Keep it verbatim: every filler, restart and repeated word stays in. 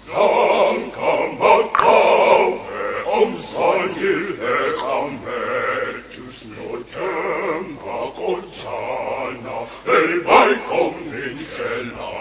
Om Sangil Cametus notem Bacontana, el Balcom in Cella.